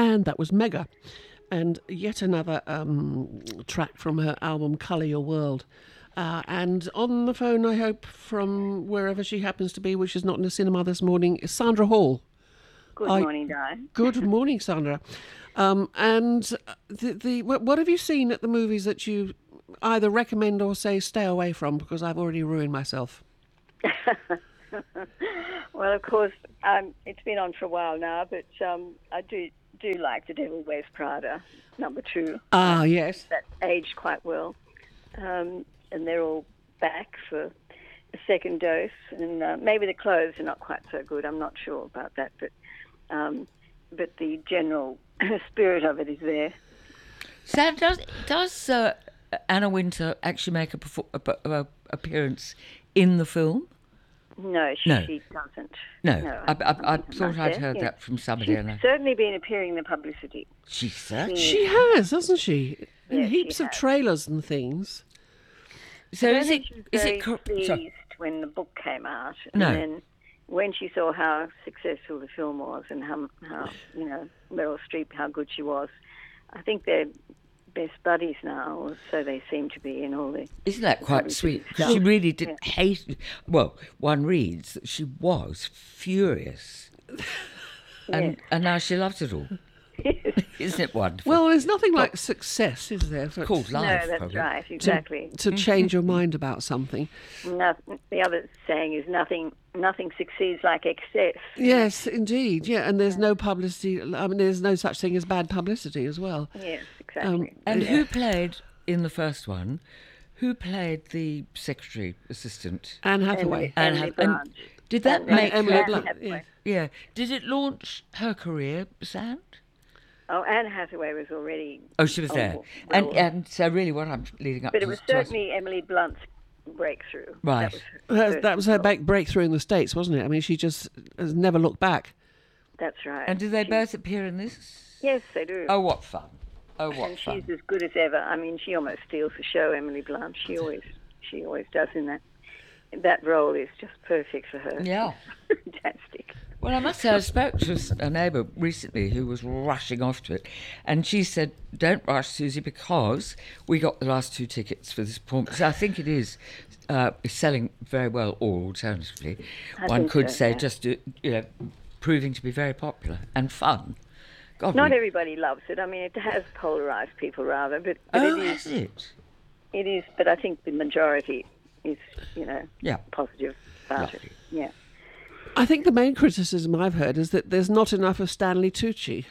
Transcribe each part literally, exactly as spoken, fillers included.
And that was Mega. And yet another um, track from her album Colour Your World. Uh, and on the phone, I hope, from wherever she happens to be, which is not in the cinema this morning, is Sandra Hall. Good I, morning, Di. Good morning, Sandra. Um, and the, the what have you seen at the movies that you either recommend or say stay away from? Because I've already ruined myself. Well, of course, um, it's been on for a while now, but um, I do do like The Devil Wears Prada, number two. Ah, yes. That aged quite well. Um, and they're all back for a second dose. And uh, maybe the clothes are not quite so good. I'm not sure about that. But um, but the general spirit of it is there. Sam, does, does uh, Anna Wintour actually make a, perfor- a, a appearance in the film? No, she, No. she doesn't. No, No, I, I, I think thought about I'd that, heard yeah. that from somebody. She's and I- certainly been appearing in the publicity. She certainly. She has, hasn't she? In Yes, she heaps of has. trailers and things. So I don't is think it? she was Is very it? Co- pleased sorry. when the book came out, and No. then when she saw how successful the film was and how, how you know Meryl Streep, how good she was, I think they're best buddies now, or so they seem to be in all the. Isn't that quite Probably sweet? should She stop. really did hate. Well, one reads that she was furious, and Yes. and now she loves it all. Isn't it wonderful? Well, there's nothing like success, is there? For, Called No, life, that's probably. right, to, exactly. to change your mind about something. No, the other saying is nothing. Nothing succeeds like excess. Yes, indeed. Yeah, and there's no publicity. I mean, there's no such thing as bad publicity as well. Yes, exactly. And Yeah. who played in the first one? Who played the secretary assistant? Anne Hathaway. Anne Emily Hath- and Blanche. did that And- make and Emily her? Anne Blunt, Hathaway. yeah. Yeah. Did it launch her career, Sand? Oh, Anne Hathaway was already. Oh, she was Oh, there. well, and well. and so really, what I'm leading up But to it was is to ask- certainly Emily Blunt's breakthrough. Right. That was, her That, first that was her role. break, breakthrough in the States, wasn't it? I mean, she just has never looked back. That's right. And did they She- both appear in this? Yes, they do. Oh, what fun! Oh, what and fun! she's as good as ever. I mean, she almost steals the show, Emily Blunt. She always, she always does in that. That role is just perfect for her. Yeah. Fantastic. Well, I must say, I spoke to a neighbour recently who was rushing off to it, and she said, "Don't rush, Susie, because we got the last two tickets for this performance." So I think it is uh, selling very well, or alternatively, I one think could so, say yeah. just uh, you know, proving to be very popular and fun. God, Not we- everybody loves it. I mean, it has polarised people rather, but, but Oh, it has is. it? It is. But I think the majority is, you know, Yeah. positive about Lovely. it. Yeah. I think the main criticism I've heard is that there's not enough of Stanley Tucci.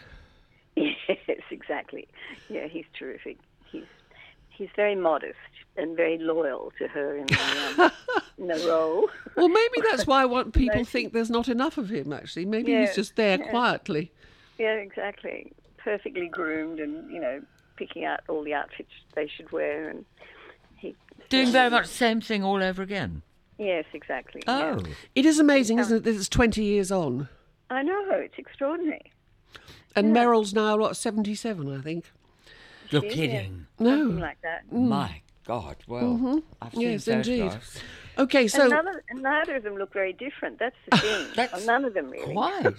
Yes, exactly. Yeah, he's terrific. He's he's very modest and very loyal to her in the, um, in the role. Well, maybe that's why what people Maybe. think there's not enough of him, actually. Maybe Yeah, he's just there yeah. quietly. Yeah, exactly. Perfectly groomed and, you know, picking out all the outfits they should wear. And he Doing very much the same thing all over again. Yes, exactly. Oh, yeah. It is amazing, isn't it, that it's twenty years on. I know, it's extraordinary. And Yeah. Meryl's now, what, seventy-seven, I think? you're Yeah. kidding! Something No. like that. My God! Well, I've seen Mm. Yes, indeed. photographs. Okay, so... and, none of, and neither of them look very different. That's the thing. That's Well, none of them really. Quite.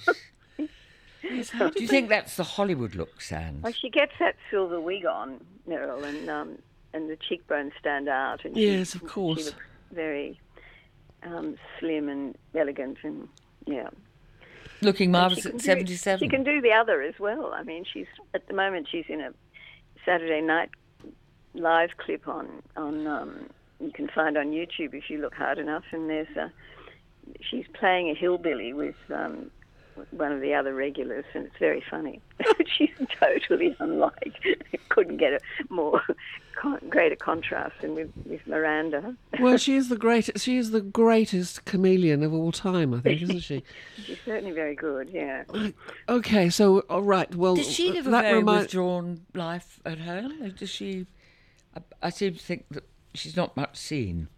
Yes, how Do did you they- think that's the Hollywood look, Sands? Well, she gets that silver wig on, Meryl, and um, and the cheekbones stand out. And Yes, she, of course. She looks very um, slim and elegant, and yeah. Looking And marvellous she can at do- seventy-seven. She can do the other as well. I mean, she's at the moment she's in a Saturday night live clip on on um, you can find on YouTube if you look hard enough, and there's a she's playing a hillbilly with um, one of the other regulars, and it's very funny. She's totally unlike. Couldn't get a more con- greater contrast than with, with Miranda. Well, she is the greatest. She is the greatest chameleon of all time, I think, isn't she? She's certainly very good. Yeah. Okay, so all right. Well, Does she live a that very remind- withdrawn life at home? Or does she? I, I seem to think that she's not much seen.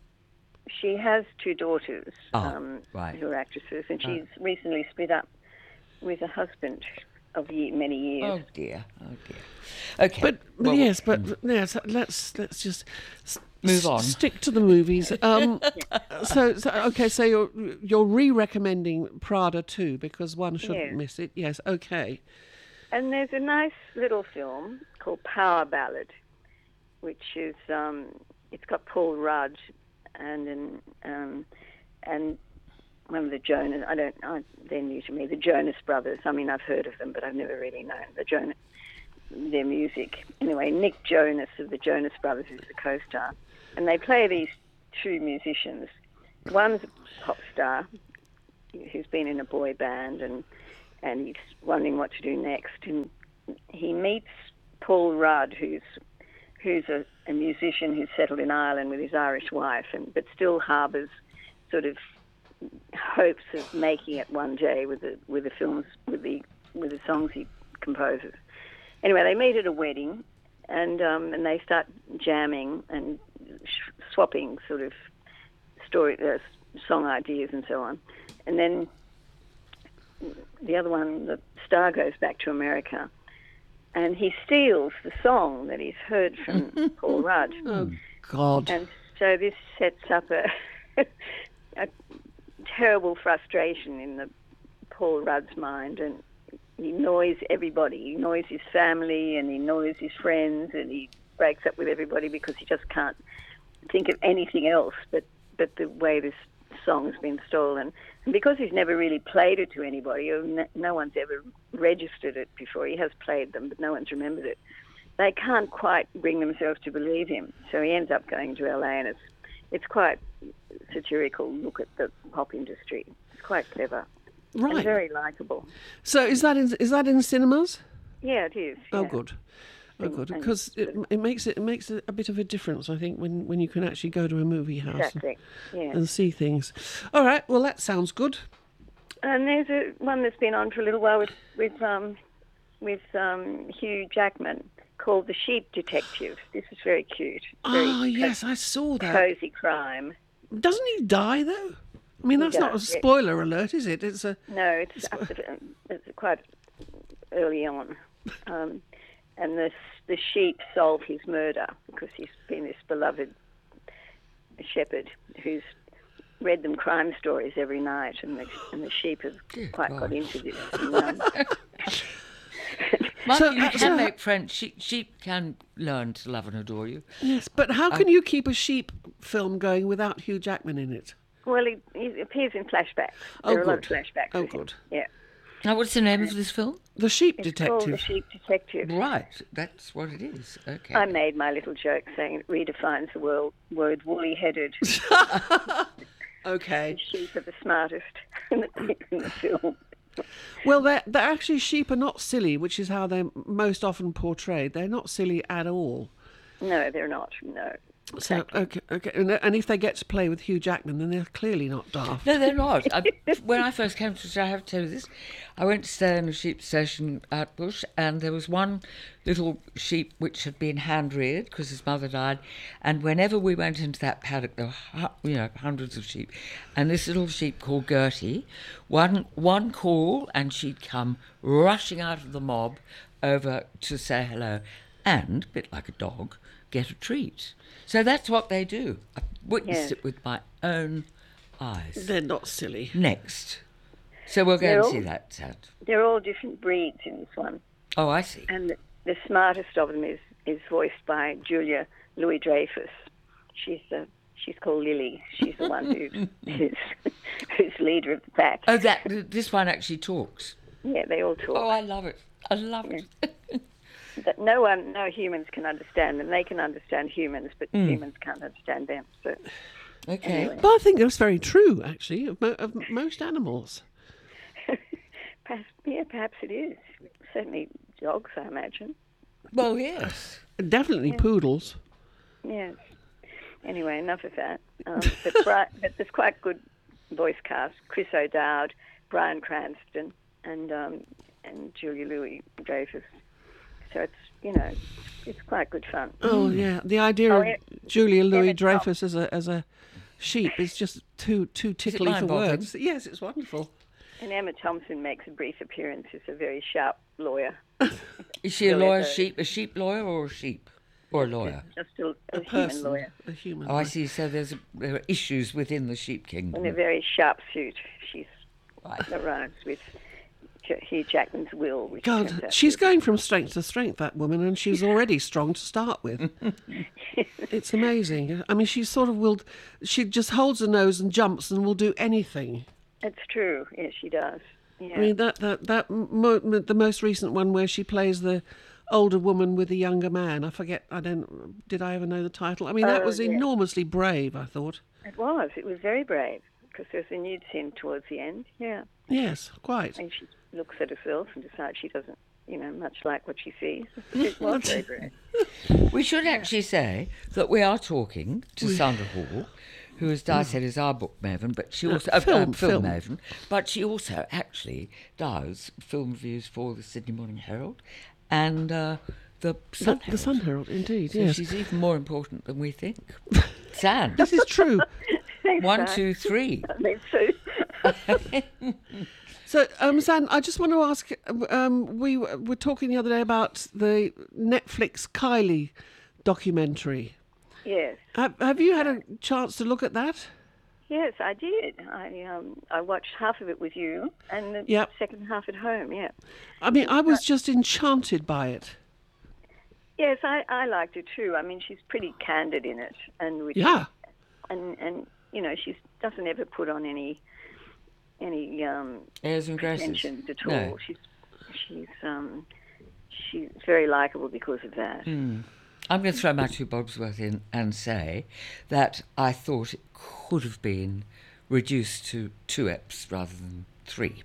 She has two daughters Ah, um, right. who are actresses, and she's recently split up with a husband of ye- many years. Oh dear. Oh dear. Okay. But, but well, yes, but yes. Let's let's just s- Move s- on. Stick to the movies. Um, so, so okay. So you're you're re-recommending Prada too because one shouldn't Yes. miss it. Yes. Okay. And there's a nice little film called Power Ballad, which is um, it's got Paul Rudd and and um, and one of the Jonas. I don't. I, they're new to me. The Jonas Brothers. I mean, I've heard of them, but I've never really known the Jonas their music. Anyway, Nick Jonas of the Jonas Brothers is the co-star, and they play these two musicians. One's a pop star who's been in a boy band and and he's wondering what to do next. And he meets Paul Rudd, who's who's a, a musician who's settled in Ireland with his Irish wife, and but still harbours sort of hopes of making it one day with the with the films with the with the songs he composes. Anyway, they meet at a wedding, and um, and they start jamming and sh- swapping sort of story, uh, song ideas and so on. And then the other one, the star, goes back to America, and he steals the song that he's heard from Paul Rudd. Oh, God. And so this sets up a, a terrible frustration in the Paul Rudd's mind, and he annoys everybody. He annoys his family, and he annoys his friends, and he breaks up with everybody because he just can't think of anything else but, but the way this song's been stolen. And because he's never really played it to anybody, or no, no one's ever registered it before, he has played them, but no one's remembered it, they can't quite bring themselves to believe him. So he ends up going to L A, and it's, it's quite satirical look at the pop industry. It's quite clever. Right. And very likeable. So is that in, is that in cinemas? Yeah, it is. Oh, yeah. good. Oh, And- good. and- Because it, it makes it, it makes a, a bit of a difference, I think, when, when you can actually go to a movie house and, Exactly. Yeah. and see things. All right. Well, that sounds good. And there's a one that's been on for a little while with with um, with um, Hugh Jackman called The Sheep Detective. This is very cute. Very Oh, yes, I saw that. cozy crime. Doesn't he die, though? I mean, He that's not a does, yeah. spoiler alert, is it? It's a... No, it's, after, it's quite early on. Um, and the, the sheep solve his murder because he's been this beloved shepherd who's read them crime stories every night, and the, and the sheep have Good quite God. got into this. And, um, Mike, So- you so- can make friends. Sheep, sheep can learn to love and adore you. Yes, but how can you keep a sheep film going without Hugh Jackman in it? well, he, he appears in flashbacks. Oh, there are a lot of good. flashbacks. Oh, with him. good. Yeah. Now, what's the name of this film? The Sheep It's called The Detective. Sheep Detective. Right, that's what it is. Okay. I made my little joke saying it redefines the world, word woolly-headed. Okay. Sheep are the smartest in the, in the film. Well, they're, they're actually sheep are not silly, which is how they're most often portrayed. They're not silly at all. No, they're not. No. So, okay, okay. And, and if they get to play with Hugh Jackman, then they're clearly not daft. No, they're not. I, when I first came to Australia, I have to tell you this. I went to stay in a sheep station out bush, and there was one little sheep which had been hand reared because his mother died. And whenever we went into that paddock, there were hu- you know hundreds of sheep, and this little sheep called Gertie, one one call, and she'd come rushing out of the mob over to say hello, and a bit like a dog, get a treat. So that's what they do. I witnessed Yes. it with my own eyes. They're not silly. Next. So we'll go They're and all- see that, Sad. They're all different breeds in this one. Oh, I see. And the, the smartest of them is, is voiced by Julia Louis-Dreyfus. She's the she's called Lily. She's the one who who's, who's leader of the pack. Oh, that this one actually talks. Yeah, they all talk. Oh, I love it. I love it. That no one, no humans can understand them. They can understand humans, but humans can't understand them. So Okay. Anyway. But I think that's very true, actually, of, mo- of most animals. perhaps, yeah, perhaps it is. Certainly dogs, I imagine. Well, yes. Definitely poodles. Yes. Anyway, enough of that. Um, but, Bri- but there's quite good voice cast. Chris O'Dowd, Bryan Cranston, and um, and Julia Louis-Dreyfus. So it's, you know, it's quite good fun. Oh, yeah. The idea Oh, of yeah. Julia Emma Louis-Dreyfus as a as a sheep is just too too tickly for mind-boggling? words. Yes, it's wonderful. And Emma Thompson makes a brief appearance as a very sharp lawyer. Is she a Really lawyer, very- sheep, a sheep lawyer, or a sheep, or a lawyer? Just a, a, A human person, lawyer. a human. Oh, I lawyer. see. So there's there are issues within the sheep In a kingdom. very sharp suit. She's Right. arrives with Hugh Jackman's will. Which turns God, out she's to be- going from strength to strength, that woman, and she's already strong to start with. It's amazing. I mean, she sort of will. She just holds her nose and jumps and will do anything. It's true. Yes, she does. Yeah. I mean, that that that mo- the most recent one where she plays the older woman with the younger man. I forget. I don't. Did I ever know the title? I mean, that Oh, was yeah. enormously brave, I thought. It was. It was very brave because there's a nude scene towards the end. Yeah. Yes, quite. And she looks at herself and decides she doesn't, you know, much like what she sees. It was very brave. We should actually say that we are talking to Sandra Hall, who, as Di said, is our book maven, but she also uh, film, uh, film film. maven, but she also actually does film reviews for the Sydney Morning Herald and uh, the Sun The, Herald. the Sun Herald, indeed. So yes, she's even more important than we think. San, this is true. Thanks, one, Di. two, three. Me too. So, um, Zan, I just want to ask. Um, we w- were talking the other day about the Netflix Kylie documentary. Yes. Have, have you had a chance to look at that? Yes, I did. I um I watched half of it with you and the Yep. second half at home. Yeah. I mean, I was just enchanted by it. Yes, I, I liked it too. I mean, she's pretty candid in it, and which, Yeah. and and you know, she doesn't ever put on any any um Airs and graces. pretensions at all. No. She's she's um she's very likable because of that. I'm going to throw my two bobs worth in and say that I thought it could have been reduced to two eps rather than three.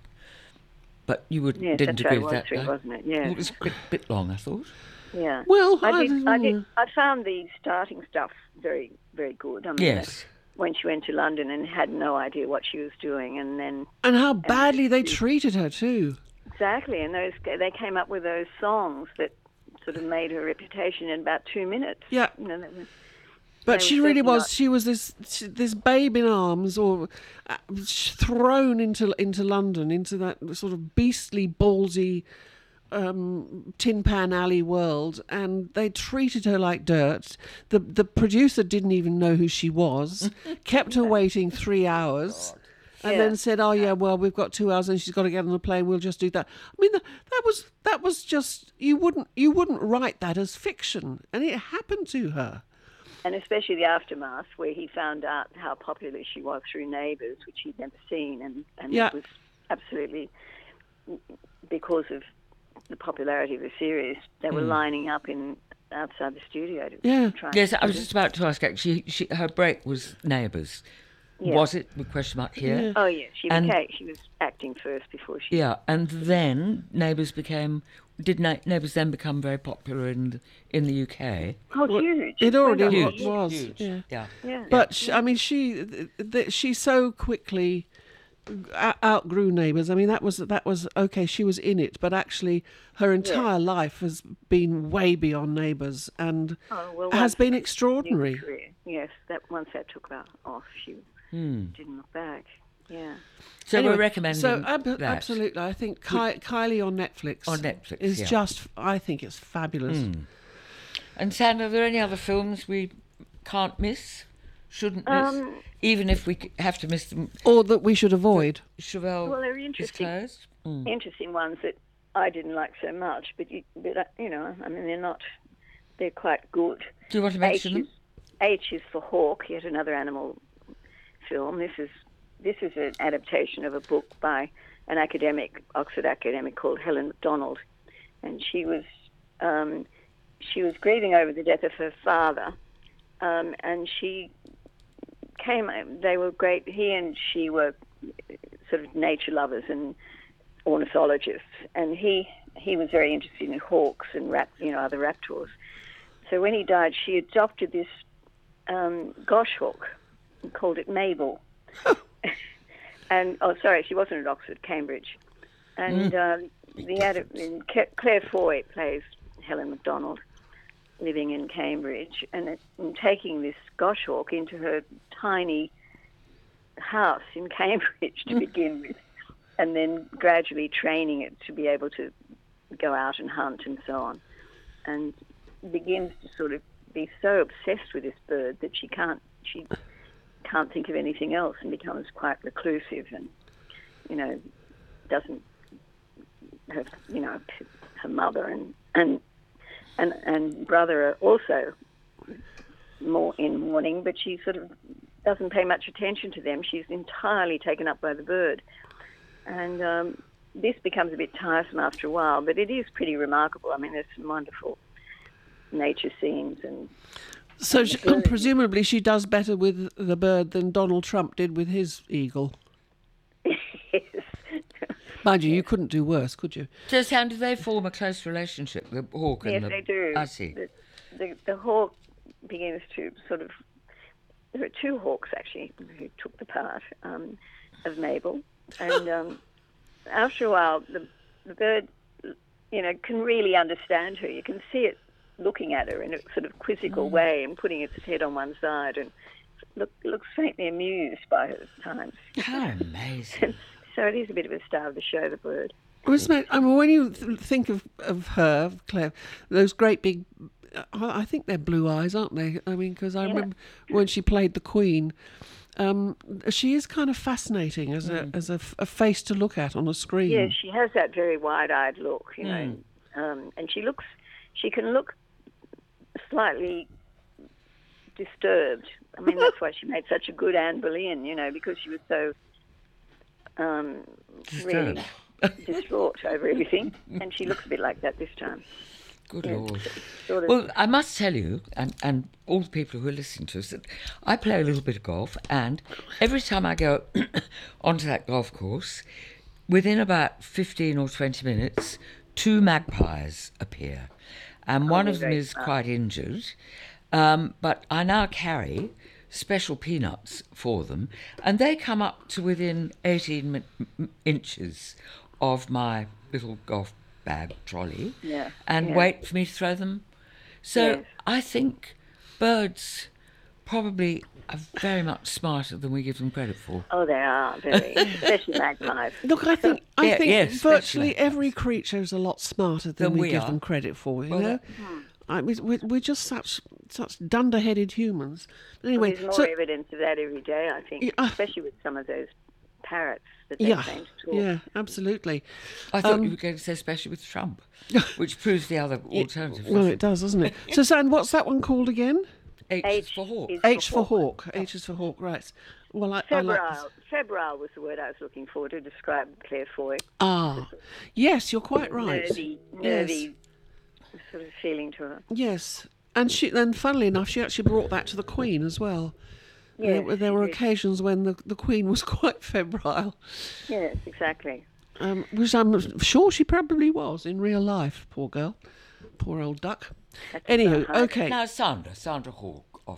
But you would, Yes, didn't that's right. agree It with was that, three, Di? wasn't it? Yeah. It was a bit, bit long, I thought. Yeah. Well, I I did, didn't- I did. I found the starting stuff very, very good. I mean, Yes. when she went to London and had no idea what she was doing, and then And how badly they treated her too. exactly, and those they came up with those songs that sort of made her reputation in about two minutes. Yeah. You know, that was- But They she were really certainly was. not- She was this this babe in arms, or uh, thrown into into London, into that sort of beastly, ballsy, um, Tin Pan Alley world, and they treated her like dirt. The the producer didn't even know who she was, kept her waiting three hours. And Yeah. then said, "Oh yeah, well we've got two hours, and she's got to get on the plane. We'll just do that." I mean, that, that was that was just you wouldn't you wouldn't write that as fiction, and it happened to her. and especially the aftermath, where he found out how popular she was through Neighbours, which he'd never seen, and and Yeah. it was absolutely because of the popularity of the series. They were lining up in outside the studio to Yeah. try. Yes, I was just about to ask, actually, she, her break was Neighbours. Yeah. Was it? With question mark here. Yeah. Oh yes, she And- became. She was acting first before she. Yeah, and then Neighbours became. Did Na- Neighbours then become very popular in in the U K? Oh, huge! It already went on. Huge, was. huge. Yeah. Yeah. Yeah. But sh I mean, she th- th- she so quickly o- outgrew Neighbours. I mean, that was that was okay. She was in it, but actually, her entire life has been way beyond Neighbours, and Oh, well, has once been that extraordinary. career. Yes, that once that took about off, she Hmm. didn't look back. Yeah. So Anyway, we're recommending So ab- that. absolutely, I think Ky- Kylie on Netflix On Netflix, is yeah. just. I think it's fabulous. And Sandra, are there any other films we can't miss, shouldn't miss, Um, even if we c- have to miss them? Or that we should avoid. Chevelle Well, they're is interesting. closed. Mm. Interesting ones that I didn't like so much, but you, but uh, you know, I mean, they're not. They're quite good. Do you want to H mention them? is, H is for Hawk, yet another animal film. This is this is an adaptation of a book by an academic, Oxford academic called Helen Macdonald, and she was um, she was grieving over the death of her father, um, and she came. They were great. He and she were sort of nature lovers and ornithologists, and he he was very interested in hawks and rap, you know, other raptors. So when he died, she adopted this um, goshawk and called it Mabel. and oh, sorry, she wasn't at Oxford, Cambridge. And um, the ad- and Ca- Claire Foy plays Helen Macdonald, living in Cambridge, and, it, and taking this goshawk into her tiny house in Cambridge to begin with, and then gradually training it to be able to go out and hunt and so on, and begins to sort of be so obsessed with this bird that she can't she can't think of anything else, and becomes quite reclusive, and you know doesn't her, you know, her mother and and and and brother are also more in mourning, but she sort of doesn't pay much attention to them. She's entirely taken up by the bird, and um, this becomes a bit tiresome after a while. But it is pretty remarkable. I mean, there's some wonderful nature scenes and. So and she, the bird- presumably she does better with the bird than Donald Trump did with his eagle. Yes. Mind you, you couldn't do worse, could you? So, Sam, do they form a close relationship, the hawk and Yes, the... they do. I see. The, the, the hawk begins to sort of. There are two hawks actually who took the part um, of Mabel, and um, after a while, the the bird, you know, can really understand her. You can see it looking at her in a sort of quizzical way and putting its head on one side, and look, looks faintly amused by her at times. How amazing. So it is a bit of a star of the show, the bird. Well, it's made- I mean, when you th- think of, of her, Claire, those great big, I I think they're blue eyes, aren't they? I mean, because I Yeah. remember when she played the Queen, um, she is kind of fascinating as a as a, f- a face to look at on a screen. Yes, she has that very wide-eyed look, you know, um, and she looks, she can look slightly disturbed. I mean, that's why she made such a good Anne Boleyn, you know, because she was so um, really distraught over everything, and she looks a bit like that this time. Good Yeah, Lord. sort of- Well, I must tell you, and, and all the people who are listening to us, that I play a little bit of golf, and every time I go onto that golf course, within about fifteen or twenty minutes, two magpies appear. And one they're of them very is smart. quite injured, um, but I now carry special peanuts for them, and they come up to within eighteen mi- m- inches of my little golf bag trolley Yeah, and yeah. wait for me to throw them. So Yes. I think birds probably are very much smarter than we give them credit for. Oh, they are very, especially magpies. Look, I think I Yeah, think yeah, virtually especially every creature is a lot smarter than, Than we, we give are. them credit for. You Well, know, that- I, we, we- we're just such such dunderheaded humans. Anyway, There's more so evidence of that every day, I think, Yeah, uh, especially with some of those parrots that they yeah, claim to talk. yeah, absolutely. I thought Um, you were going to say especially with Trump, which proves the other alternative. Well, it does, doesn't it? So, San, what's that one called again? H, H is for hawk. is H for hawk. hawk. H is for hawk. Right. Well, I, I like this. Febrile. Febrile was the word I was looking for to describe Claire Foy. Ah, yes, you're quite right. Nervy, nervy sort of feeling to her. Yes, and she. Then, funnily enough, she actually brought that to the Queen as well. Yes, there, were- there she were did. occasions when the, the Queen was quite febrile, Yes, exactly. um, which I'm sure she probably was in real life. Poor girl, poor old duck. That's Anywho, so hard. okay. Now, Sandra, Sandra Hawke of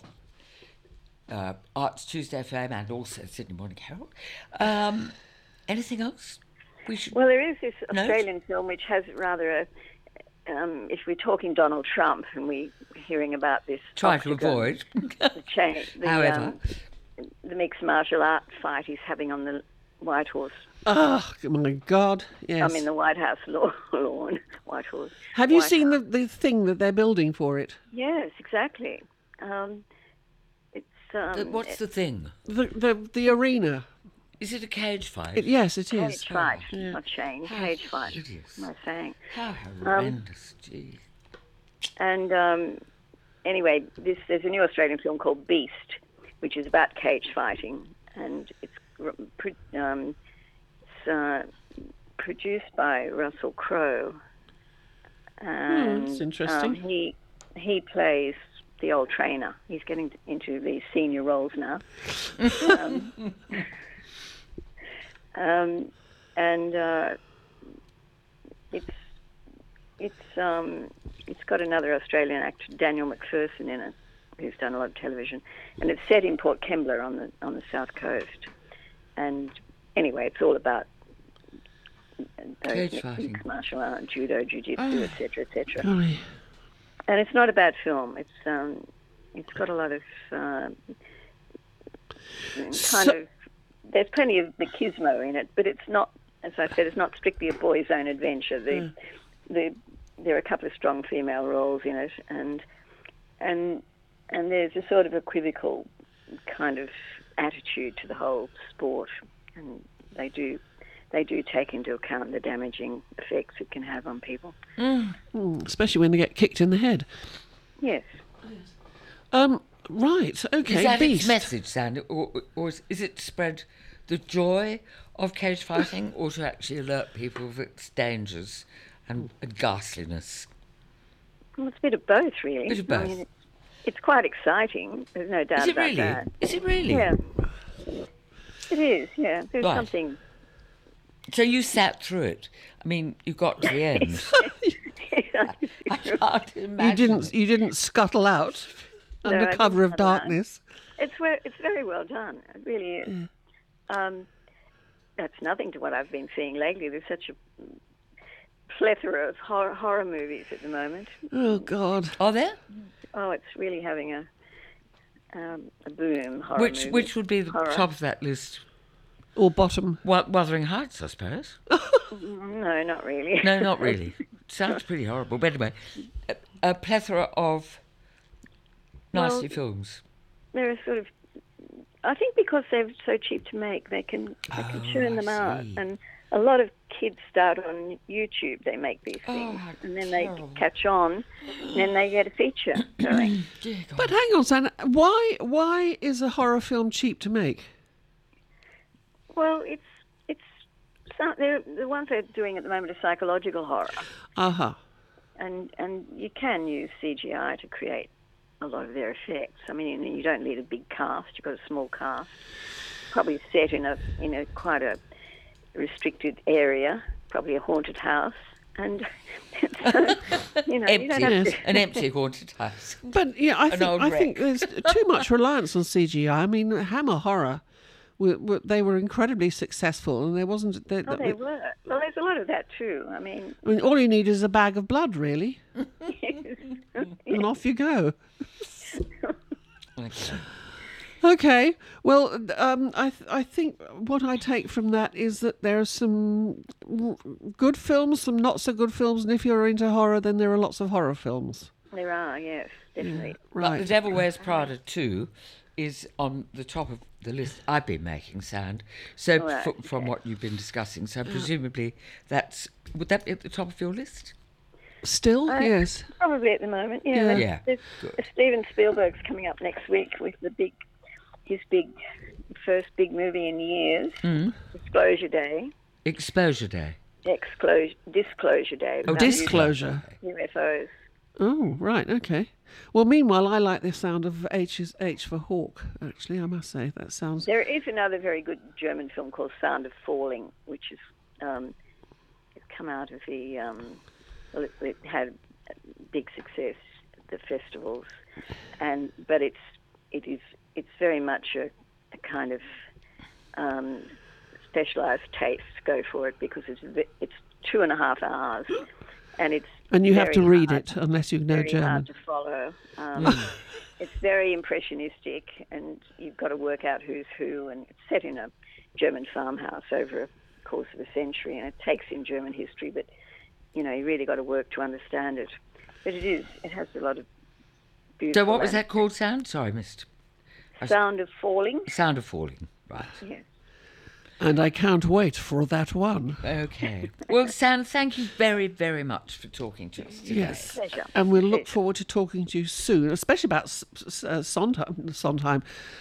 uh, Arts Tuesday fame and also Sydney Morning Herald. Um, anything else? We should. Well, there is this No? Australian film which has rather a. Um, if we're talking Donald Trump and we're hearing about this, try to octagon, avoid. the, cha- the, However. um, the mixed martial art fight he's having on the White Horse. Oh my God! Yes. I mean, the White House lawn, lawn White Horse. Have you White seen House. the, the thing that they're building for it? Yes, exactly. Um, it's um, The- what's the thing? The the, the arena. Is it a cage fight? It, yes, it is. cage fight, yeah. not chain, How cage fight. hideous. Am I saying? How horrendous, Gee. And um, anyway, this there's a new Australian film called Beast, which is about cage fighting, and it's r- pro- um, it's uh, produced by Russell Crowe. And that's interesting. Um, he he plays the old trainer. He's getting into these senior roles now. um, um, and uh, it's it's um, it's got another Australian actor, Daniel McPherson, in it, who's done a lot of television, and it's set in Port Kembla on the on the south coast. And anyway, it's all about uh, Cage mixed fighting. martial art, judo, jiu-jitsu, et cetera, et cetera. Golly. And it's not a bad film. It's um, it's got a lot of uh, kind So- of. There's plenty of machismo in it, but it's not, as I said, it's not strictly a boy's own adventure. The, the there are a couple of strong female roles in it, and and and there's a sort of equivocal kind of attitude to the whole sport, and they do they do take into account the damaging effects it can have on people. Mm, especially when they get kicked in the head. Yes. Um, right, okay, Is that Beast. its message, Sandy, or, or is, is it to spread the joy of cage fighting, or to actually alert people of its dangers and, and ghastliness? Well, it's a bit of both, really. Bit of both. I mean, it, it's quite exciting. There's no doubt Is it about really? that. Is it really? Yeah. It is, yeah. There's Right. something... So you sat through it. I mean, you got to the end. I can't imagine. You didn't. You didn't scuttle out No, under I cover didn't of scuttle out. darkness. It's ve- it's very well done. It really is. Um, that's nothing to what I've been seeing lately. There's such a plethora of horror, horror movies at the moment. Oh God. Are there? Oh, it's really having a um, a boom. Horror Which movies. which would be the Horror. top of that list? Or bottom. Wa- Wuthering Heights, I suppose. No, not really. No, not really. Sounds pretty horrible. But anyway, a, a plethora of nasty Well, films. They're sort of. I think because they're so cheap to make, they can they can Oh, churn I them out, see. and a lot of kids start on YouTube. They make these Oh, things, how and then terrible. they catch on, and then they get a feature going. Dear God. But hang on, Sam. Why? Why is a horror film cheap to make? Well, it's it's some, they're, the ones they're doing at the moment are psychological horror, Uh huh. and and you can use C G I to create a lot of their effects. I mean, you don't need a big cast; you've got a small cast, probably set in a in a quite a restricted area, probably a haunted house, and so, you know, you don't have Empty, to. an empty haunted house. But yeah, I An think old I think wreck. there's too much reliance on C G I. I mean, Hammer Horror, were, were, they were incredibly successful, and there wasn't. They, Oh, they were. Well, there's a lot of that too. I mean, I mean, all you need is a bag of blood, really, and off you go. Okay. Okay. Well, um, I th- I think what I take from that is that there are some w- good films, some not so good films, and if you're into horror, then there are lots of horror films. there are, yes, definitely. But Right. The Devil Wears Prada two is on the top of the list I've been making, Sand. So All right, f- from okay. what you've been discussing, so presumably that's would that be at the top of your list? Still, Uh, yes. Probably at the moment, yeah. Yeah. There's- Yeah, there's- good. Steven Spielberg's coming up next week with the big, his big, first big movie in years, Mm. Disclosure Day, Exposure Day. Exclosure, Disclosure Day. Oh, about Disclosure. U F Os. Oh, right, okay. Well, meanwhile, I like the sound of H is H for Hawk. Actually, I must say that sounds. There is another very good German film called Sound of Falling, which is um, it's come out of the um, well, it, it had big success at the festivals, and but it's it is it's very much a, a kind of um, specialised taste. Go for it because it's ve- it's two and a half hours, and it's And you have very to read hard, it unless you know very German. hard to follow. Um, It's very impressionistic, and you've got to work out who's who, and it's set in a German farmhouse over a course of a century, and it takes in German history, but, you know, you really got to work to understand it. But it is, it has a lot of beautiful... So what was and- that called, Sound? Sorry, missed. Sound of Falling. Sound of Falling. Right. Yes. And I can't wait for that one. Okay. Well, Sam, thank you very, very much for talking to us today. Yes. Pleasure. And we'll look Pleasure. forward to talking to you soon, especially about S- S- uh, Sondheim. Sondheim.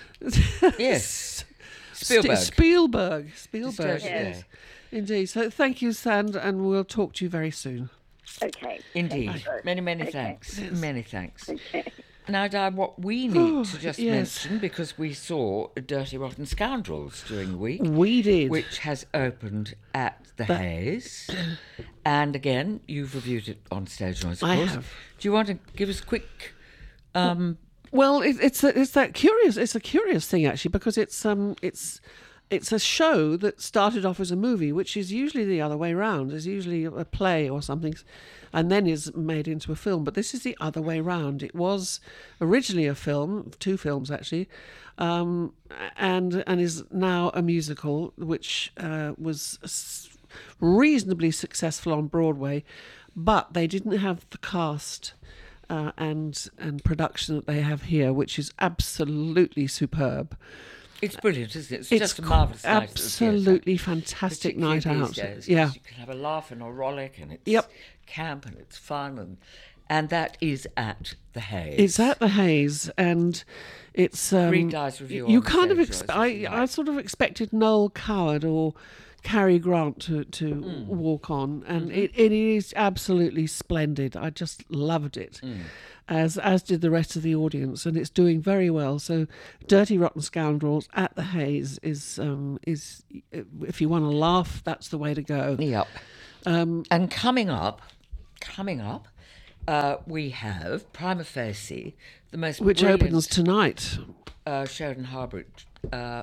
Yes. St- Spielberg. Spielberg. Spielberg. Disclosure Yes. Day. Indeed. So thank you, Sand, and we'll talk to you very soon. Okay. Indeed. Thank you both. Many, many Okay. thanks. Many thanks. Okay. Now, Di, what we need to just yes. mention, because we saw Dirty Rotten Scoundrels during the week, We did. which has opened at the Hayes. And again, you've reviewed it on Stage Noise, of I course. have. Do you want to give us a quick... Um, Well, it, it's a, it's that curious. It's a curious thing actually because it's um it's it's a show that started off as a movie, which is usually the other way round. Is usually a play or something, and then is made into a film. But this is the other way round. It was originally a film, two films actually, um, and and is now a musical, which uh, was s- reasonably successful on Broadway, but they didn't have the cast. Uh, and and production that they have here, which is absolutely superb. It's brilliant, isn't it? It's, It's just a qu- marvellous night at the theatre. absolutely fantastic Particularly night these out. days, 'cause Yeah. you can have a laugh and a rollick, and it's Yep. camp and it's fun, and and that is at the Hayes. It's at the Hayes, and it's um, Read Di's review You on kind of, stage, ex- Joyce, I, if you I like. sort of expected Noel Coward or Cary Grant to to Mm. walk on, and Mm-hmm. it, it is absolutely splendid. I just loved it. Mm. As as did the rest of the audience, and it's doing very well. So, Dirty Rotten Scoundrels at the Hayes is um, is if you want to laugh, that's the way to go. Yep. Um, And coming up, coming up, uh, we have Prima Facie, the most which brilliant, opens tonight. uh, Sheridan Harbridge. Uh,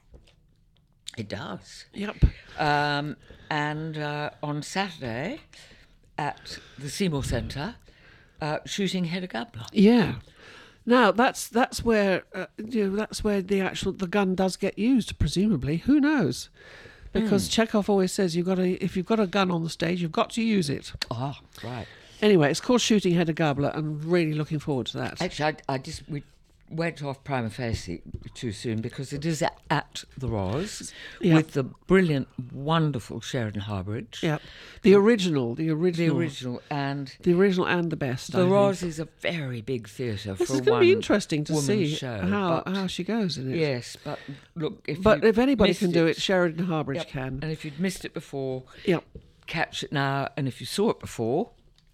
it does. Yep. Um, and uh, on Saturday at the Seymour Centre, uh, shooting Hedda Gabler. Yeah. Now that's that's where uh, you know that's where the actual the gun does get used. Presumably, who knows? Because Chekhov always says you've got to if you've got a gun on the stage, you've got to use it. Ah, right. Anyway, it's called Shooting Hedda Gabler. I'm really looking forward to that. Actually, I, I just we went off Prima Facie too soon because it is at, at the Roz Yep. with the brilliant, wonderful Sheridan Harbridge. Yep. The original, the The original, original and the original and the best. I the think. Roz is a very big theatre This for is one going to be interesting to woman see show, how but- how she goes in it. Yes, but look, if But you if anybody missed can do it, Sheridan Harbridge Yep. can. And if you'd missed it before, Yep. catch it now. And if you saw it before,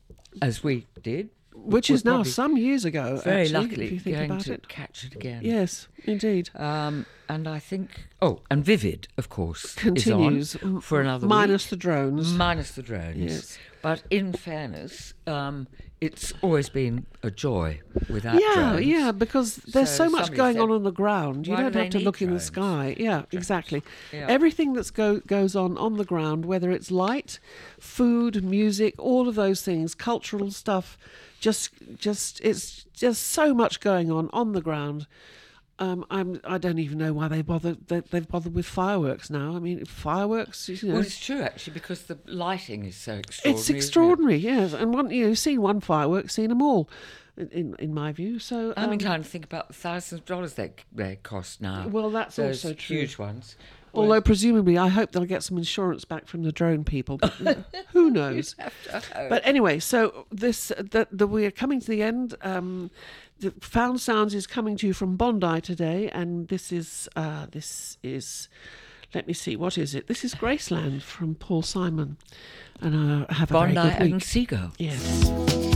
as we did, Which we're is now probably some years ago. very actually, luckily if you think going about to it. catch it again. Yes, indeed. Um, and I think, oh, and Vivid, of course, Continues is on for another minus week. the drones. Minus the drones. Yes. But in fairness, um, it's always been a joy without Yeah, drones. yeah, because there's so, So much somebody going said, on on the ground. You "Why do don't they have to need look in the drones?" sky. Yeah, exactly. Yeah. Everything that go, goes on on the ground, whether it's light, food, music, all of those things, cultural stuff, just, just it's just so much going on on the ground. Um, I'm. I don't even know why they bother. They, they've bothered with fireworks now. I mean, fireworks. You know, Well, it's true actually because the lighting is so extraordinary. it's isn't it? extraordinary. Yes, and one, you know, seen one firework, seen them all, in in, in my view. So I'm um, inclined to think about the thousands of dollars they they cost now. Well, that's Those also true. huge ones. Although presumably, I hope they'll get some insurance back from the drone people. But who knows? But anyway, so this the, the we are coming to the end. Um, the Found Sounds is coming to you from Bondi today, and this is uh, this is. Let me see, what is it? This is Graceland from Paul Simon, and uh, have a Bondi very good week. and Seagull. Yes.